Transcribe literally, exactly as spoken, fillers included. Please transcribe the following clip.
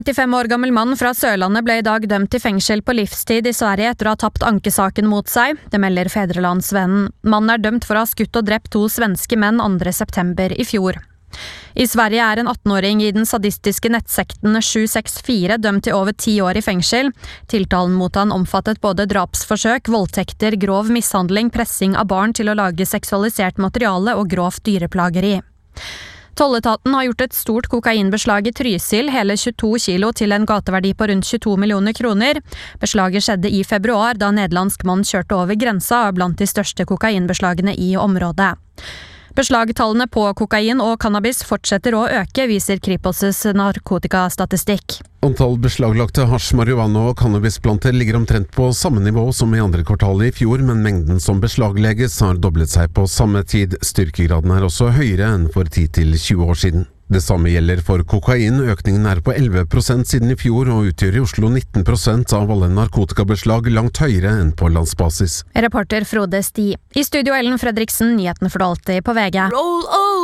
trettifem år gammel mann fra Sørlandet ble i dag dømt til fengsel på livstid i Sverige etter å ha tapt ankesaken mot seg. Det melder Fedrelandsvennen. Mannen er dømt for å ha skutt og drept to svenske menn andre september i fjor. I Sverige er en attenåring i den sadistiske nettsekten sju seks fire dømt til over ti år i fengsel. Tiltalen mot han omfattet både drapsforsøk, voldtekter, grov mishandling, pressing av barn til å lage seksualisert materiale og grovt dyreplageri. Tolletaten har gjort et stort kokainbeslag i Trysil, hele tjueto kilo til en gateverdi på rundt tjueto millioner kroner. Beslaget skjedde i februar, da en nederlandsk mann kjørte over grensa og blant de største kokainbeslagene i området. Beslagtallene på kokain og cannabis fortsetter å øke, viser Kripos' narkotikastatistikk. Antall beslaglagte hasj, marihuana og cannabisplanter ligger omtrent på samme nivå som i andre kvartal i fjor, men mengden som beslaglegges har doblet seg på samme tid. Styrkegraden er også høyere enn for ti til tjue år siden. Det samme gjelder for kokain. Økningen er på elleve prosent siden i fjor, og utgjør i Oslo nitten prosent av alle narkotikabeslag, langt høyere enn på landsbasis. Reporter Frode Sti. I studio Ellen Fredriksen, nyhetene for alltid på V G.